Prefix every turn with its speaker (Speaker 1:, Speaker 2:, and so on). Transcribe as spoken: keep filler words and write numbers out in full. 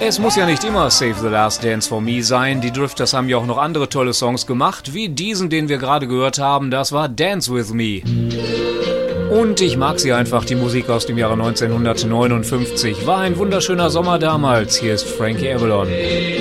Speaker 1: Es muss ja nicht immer Save the Last Dance for Me sein. Die Drifters haben ja auch noch andere tolle Songs gemacht, wie diesen, den wir gerade gehört haben. Das war Dance With Me. Und ich mag sie einfach, die Musik aus dem Jahre neunzehnhundertneunundfünfzig. War ein wunderschöner Sommer damals. Hier ist Frankie Avalon.